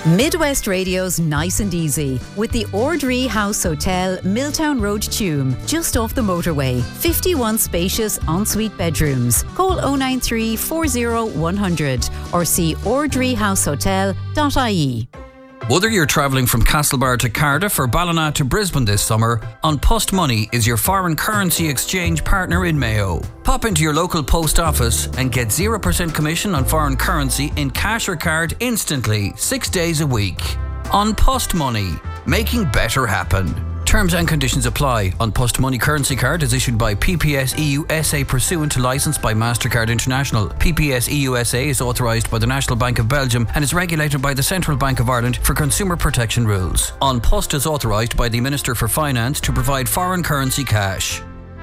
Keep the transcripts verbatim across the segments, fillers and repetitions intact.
Midwest Radio's Nice and Easy with the Ordree House Hotel, Milltown Road, Tuam, just off the motorway. fifty-one spacious ensuite bedrooms. Call oh nine three, four oh, one hundred or see ordree house hotel dot I E. Whether you're travelling from Castlebar to Cardiff or Ballina to Brisbane this summer, An Post Money is your foreign currency exchange partner in Mayo. Pop into your local post office and get zero percent commission on foreign currency in cash or card instantly, six days a week. An Post Money, making better happen. Terms and conditions apply. An Post Money currency card is issued by P P S E U S A pursuant to licence by MasterCard International. P P S E U S A is authorised by the National Bank of Belgium and is regulated by the Central Bank of Ireland for consumer protection rules. An Post is authorised by the Minister for Finance to provide foreign currency cash.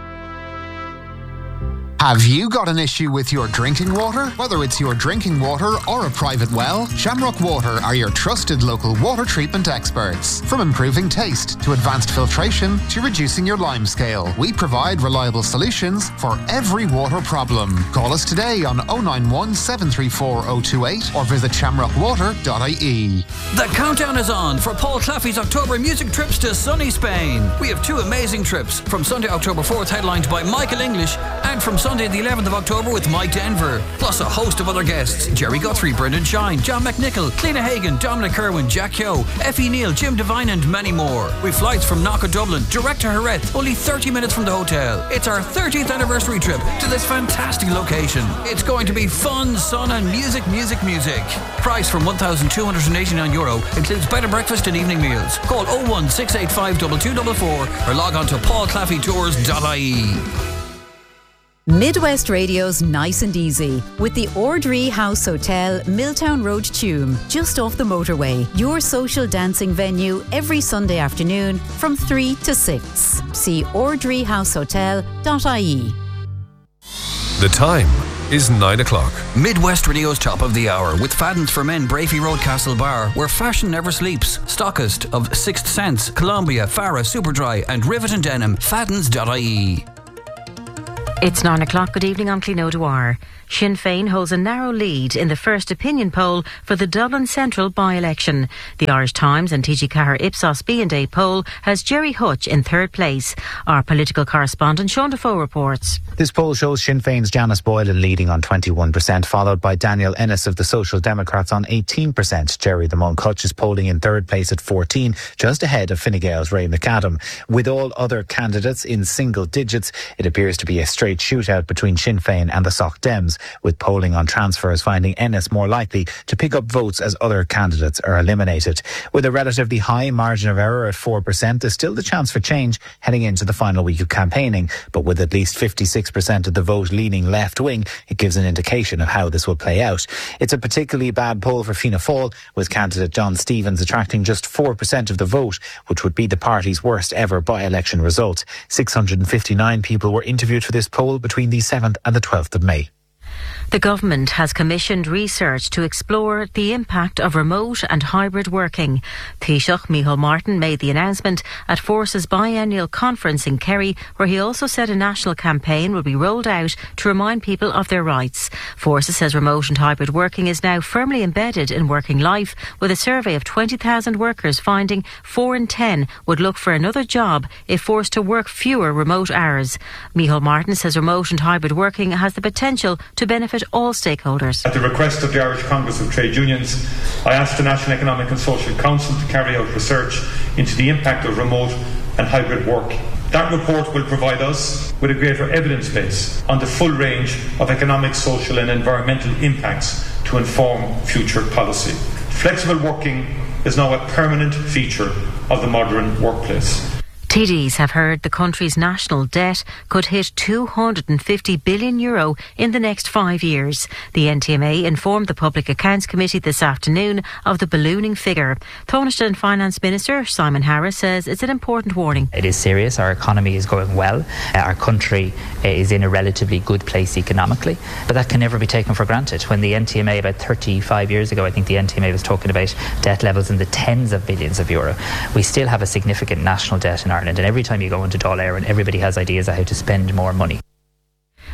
Have you got an issue with your drinking water? Whether it's your drinking water or a private well, Shamrock Water are your trusted local water treatment experts. From improving taste to advanced filtration to reducing your lime scale, we provide reliable solutions for every water problem. Call us today on oh nine one, seven three four, oh two eight or visit shamrock water dot I E. The countdown is on for Paul Claffey's October music trips to sunny Spain. We have two amazing trips, from Sunday, October fourth, headlined by Michael English, and from Sunday the eleventh of October with Mike Denver, plus a host of other guests: Jerry Guthrie, Brendan Shine, John McNichol, Cliona Hagan, Dominic Irwin, Jack Yo, Effie Neal, Jim Devine and many more. With flights from Knock Dublin direct to Jerez, only thirty minutes from the hotel. It's our thirtieth anniversary trip to this fantastic location. It's going to be fun, sun and music, music, music. Price from one thousand two hundred eighty-nine euro, includes bed and breakfast and evening meals. Call oh one, six eight five, two two four four or log on to paul claffey tours dot I E. Midwest Radio's Nice and Easy with the Ordree House Hotel, Milltown Road, Tuam, just off the motorway. Your social dancing venue every Sunday afternoon from three to six. See ordree house hotel dot I E. The time is nine o'clock. Midwest Radio's top of the hour with Fadden's for Men, Brafey Road, Castlebar, where fashion never sleeps. Stockist of Sixth Sense, Columbia, Farah, Superdry and Rivet and Denim. Faddens dot I E. It's nine o'clock. Good evening, I'm Clín O'Dwyer. Sinn Féin holds a narrow lead in the first opinion poll for the Dublin Central by-election. The Irish Times and T G Ceathair Ipsos B and A poll has Jerry Hutch in third place. Our political correspondent Sean Defoe reports. This poll shows Sinn Féin's Janice Boylan leading on twenty-one percent, followed by Daniel Ennis of the Social Democrats on eighteen percent. Jerry the Monk Hutch is polling in third place at fourteen, just ahead of Fine Gael's Ray McAdam. With all other candidates in single digits, it appears to be a straight shootout between Sinn Féin and the Soc Dems, with polling on transfers finding Ennis more likely to pick up votes as other candidates are eliminated. With a relatively high margin of error at four percent, there's still the chance for change heading into the final week of campaigning, but with at least fifty-six percent of the vote leaning left-wing, it gives an indication of how this will play out. It's a particularly bad poll for Fianna Fáil, with candidate John Stevens attracting just four percent of the vote, which would be the party's worst ever by-election result. six hundred fifty-nine people were interviewed for this poll between the seventh and the twelfth of May. The government has commissioned research to explore the impact of remote and hybrid working. Taoiseach Micheál Martin made the announcement at Force's biennial conference in Kerry, where he also said a national campaign will be rolled out to remind people of their rights. Forces says remote and hybrid working is now firmly embedded in working life, with a survey of twenty thousand workers finding four in ten would look for another job if forced to work fewer remote hours. Micheál Martin says remote and hybrid working has the potential to benefit all stakeholders. At the request of the Irish Congress of Trade Unions, I asked the National Economic and Social Council to carry out research into the impact of remote and hybrid work. That report will provide us with a greater evidence base on the full range of economic, social and environmental impacts to inform future policy. Flexible working is now a permanent feature of the modern workplace. T Ds have heard the country's national debt could hit two hundred fifty billion euro in the next five years. The N T M A informed the Public Accounts Committee this afternoon of the ballooning figure. Taoiseach Finance Minister Simon Harris says it's an important warning. It is serious. Our economy is going well. Uh, our country uh, is in a relatively good place economically, but that can never be taken for granted. When the N T M A about thirty-five years ago, I think the N T M A was talking about debt levels in the tens of billions of euro. We still have a significant national debt in Ireland. And every time you go into Dáil Éireann, everybody has ideas of how to spend more money.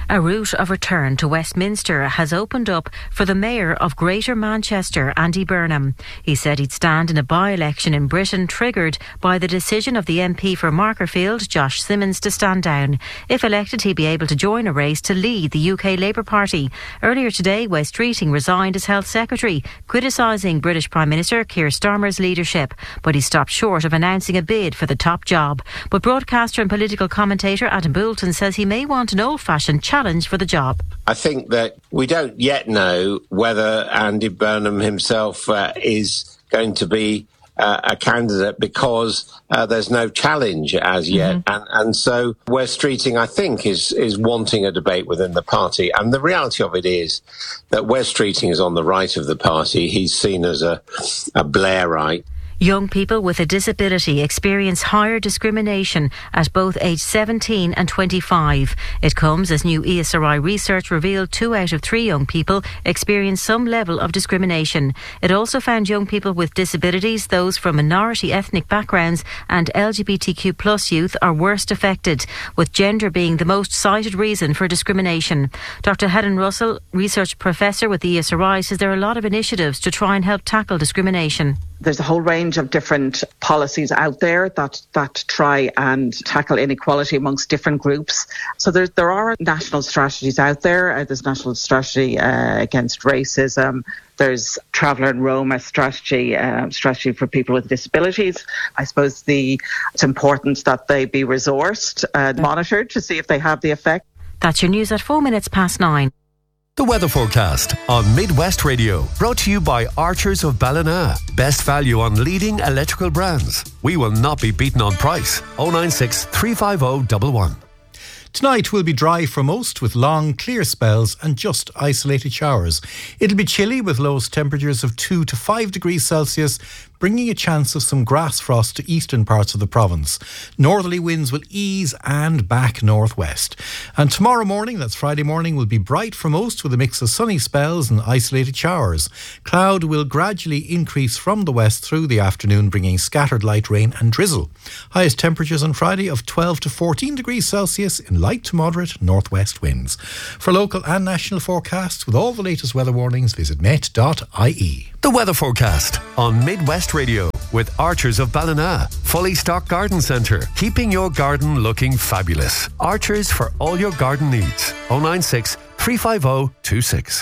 A route of return to Westminster has opened up for the Mayor of Greater Manchester, Andy Burnham. He said he'd stand in a by-election in Britain triggered by the decision of the M P for Markerfield, Josh Simmons, to stand down. If elected, he'd be able to join a race to lead the U K Labour Party. Earlier today, Wes Streeting resigned as Health Secretary, criticising British Prime Minister Keir Starmer's leadership, but he stopped short of announcing a bid for the top job. But broadcaster and political commentator Adam Boulton says he may want an old-fashioned challenge for the job. I think that we don't yet know whether Andy Burnham himself uh, is going to be uh, a candidate because uh, there's no challenge as yet. Mm-hmm. And, and so Wes Streeting, I think, is, is wanting a debate within the party. And the reality of it is that Wes Streeting is on the right of the party. He's seen as a, a Blairite. Young people with a disability experience higher discrimination at both age seventeen and twenty-five. It comes as new E S R I research revealed two out of three young people experience some level of discrimination. It also found young people with disabilities, those from minority ethnic backgrounds and L G B T Q plus youth are worst affected, with gender being the most cited reason for discrimination. Doctor Helen Russell, research professor with the E S R I, says there are a lot of initiatives to try and help tackle discrimination. There's a whole range of different policies out there that, that try and tackle inequality amongst different groups. So there, there are national strategies out there. Uh, there's national strategy uh, against racism. There's Traveller and Roma strategy, uh, strategy for people with disabilities. I suppose the it's important that they be resourced and monitored to see if they have the effect. That's your news at four minutes past nine. The weather forecast on Midwest Radio, brought to you by Archers of Ballina. Best value on leading electrical brands. We will not be beaten on price. oh nine six, three five oh, one one. Tonight will be dry for most, with long, clear spells and just isolated showers. It'll be chilly with lowest temperatures of two to five degrees Celsius, bringing a chance of some grass frost to eastern parts of the province. Northerly winds will ease and back northwest. And tomorrow morning, that's Friday morning, will be bright for most with a mix of sunny spells and isolated showers. Cloud will gradually increase from the west through the afternoon, bringing scattered light rain and drizzle. Highest temperatures on Friday of twelve to fourteen degrees Celsius in light to moderate northwest winds. For local and national forecasts with all the latest weather warnings, visit met dot I E. The weather forecast on Midwest Radio with Archers of Ballina. Fully stocked garden centre, keeping your garden looking fabulous. Archers for all your garden needs. oh nine six, three five oh, two six.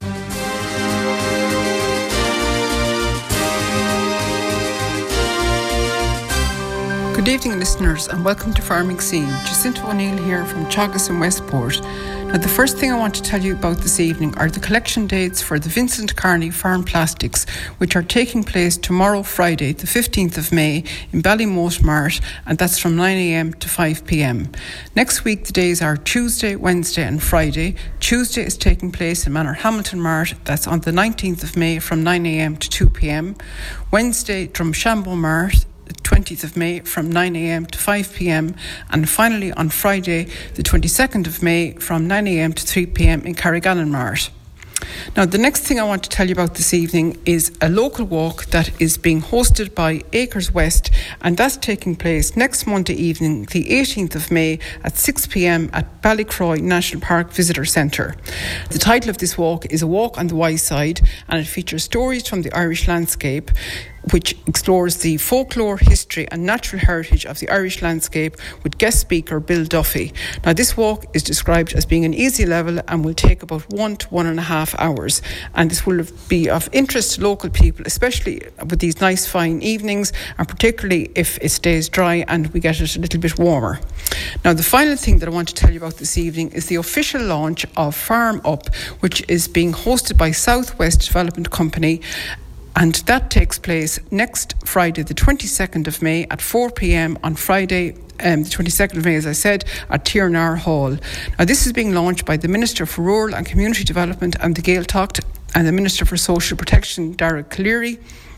Good evening, listeners, and welcome to Farming Scene. Jacinta O'Neill here from Teagasc and Westport. Now, the first thing I want to tell you about this evening are the collection dates for the Vincent Carney Farm Plastics, which are taking place tomorrow, Friday, the fifteenth of May, in Ballymote Mart, and that's from nine a.m. to five p.m. Next week, the days are Tuesday, Wednesday and Friday. Tuesday is taking place in Manor Hamilton Mart, that's on the nineteenth of May from nine a.m. to two p.m. Wednesday, Drumshambo Mart, the twentieth of May from nine a.m. to five p.m. and finally on Friday the twenty-second of May from nine a.m. to three p.m. in Carrigallen Mart. Now, the next thing I want to tell you about this evening is a local walk that is being hosted by Acres West, and that's taking place next Monday evening, the eighteenth of May at six p.m. at Ballycroy National Park Visitor Centre. The title of this walk is A Walk on the Wise Side, and it features stories from the Irish landscape, which explores the folklore, history and natural heritage of the Irish landscape with guest speaker Bill Duffy. Now, this walk is described as being an easy level and will take about one to one and a half hours. And this will be of interest to local people, especially with these nice fine evenings, and particularly if it stays dry and we get it a little bit warmer. Now, the final thing that I want to tell you about this evening is the official launch of Farm Up, which is being hosted by Southwest Development Company. And that takes place next Friday, the twenty-second of May at four p.m. on Friday, um, the twenty-second of May, as I said, at Tiernar Hall. Now, this is being launched by the Minister for Rural and Community Development and the Gaeltacht and the Minister for Social Protection, Derek Cleary.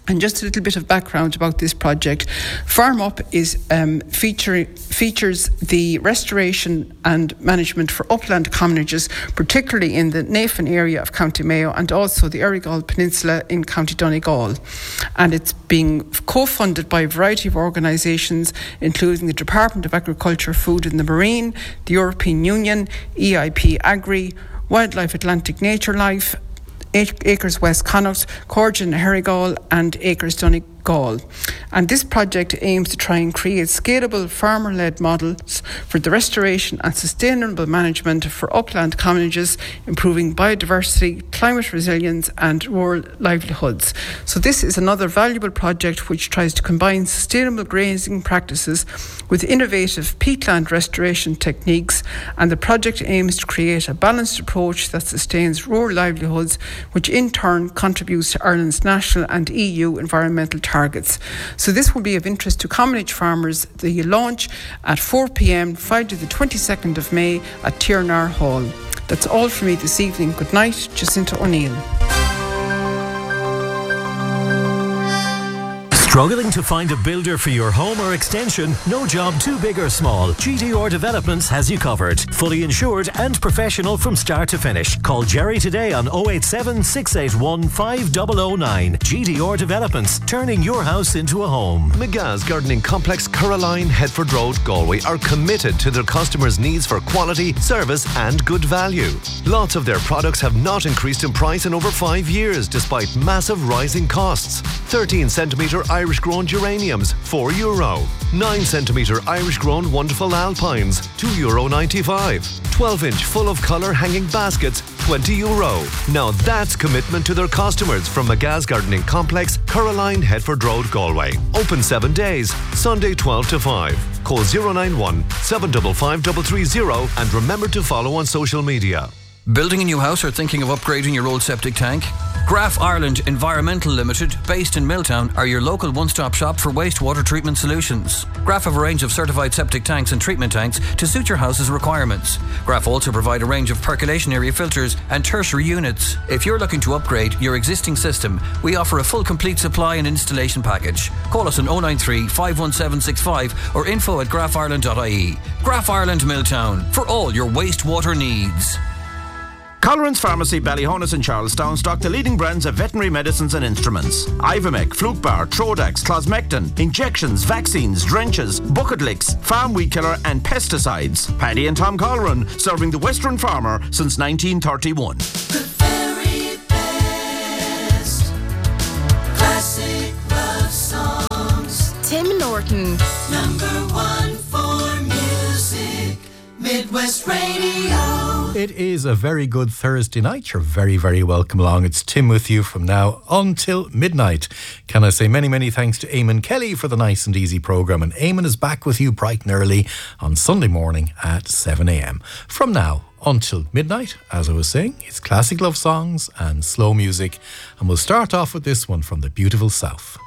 And just a little bit of background about this project. Farm Up is um, feature, features the restoration and management for upland commonages, particularly in the Navan area of County Mayo and also the Errigal Peninsula in County Donegal. And it's being co-funded by a variety of organisations, including the Department of Agriculture, Food and the Marine, the European Union, E I P Agri, Wildlife Atlantic Nature Life, Acres West Connaught, Corgin Herrigal and Acres Donegal. And this project aims to try and create scalable farmer-led models for the restoration and sustainable management for upland commonages, improving biodiversity, climate resilience and rural livelihoods. So this is another valuable project which tries to combine sustainable grazing practices with innovative peatland restoration techniques, and the project aims to create a balanced approach that sustains rural livelihoods, which in turn contributes to Ireland's national and E U environmental targets. targets. So this will be of interest to commonage farmers. The launch at four p.m. Friday the twenty-second of May at Tiernar Hall. That's all from me this evening. Good night, Jacinta O'Neill. Struggling to find a builder for your home or extension? No job too big or small. G D R Developments has you covered. Fully insured and professional from start to finish. Call Jerry today on oh eight seven, six eight one, five oh oh nine. G D R Developments, turning your house into a home. McGa's Gardening Complex, Caroline, Headford Road, Galway are committed to their customers' needs for quality, service and good value. Lots of their products have not increased in price in over five years despite massive rising costs. thirteen centimetre Irish grown geraniums, four euro. nine centimetre Irish grown wonderful alpines, two euro ninety-five. twelve inch full of colour hanging baskets, twenty euro. Now that's commitment to their customers from McGa's Gardening Complex, Caroline, Headford Road, Galway. Open seven days, Sunday twelve to five. Call zero nine one, seven five five three three zero and remember to follow on social media. Building a new house or thinking of upgrading your old septic tank? Graf Ireland Environmental Limited, based in Milltown, are your local one-stop shop for wastewater treatment solutions. Graf have a range of certified septic tanks and treatment tanks to suit your house's requirements. Graf also provide a range of percolation area filters and tertiary units. If you're looking to upgrade your existing system, we offer a full complete supply and installation package. Call us on oh nine three, five one seven six five or info at graf ireland dot I E. Graf Ireland Milltown, for all your wastewater needs. Colleran's Pharmacy, Ballyhonus and Charlestown stock the leading brands of veterinary medicines and instruments. Ivomec, Flukebar, Trodax, Closmectin, injections, vaccines, drenches, bucket licks, farm weed killer and pesticides. Paddy and Tom Colleran, serving the Western farmer since nineteen thirty-one. The very best classic love songs. Tim Norton. Number one for music. Midwest Radio. It is a very good Thursday night. You're very, very welcome along. It's Tim with you from now until midnight. Can I say many, many thanks to Eamon Kelly for the nice and easy programme. And Eamon is back with you bright and early on Sunday morning at seven a.m. From now until midnight, as I was saying, it's classic love songs and slow music. And we'll start off with this one from the beautiful South.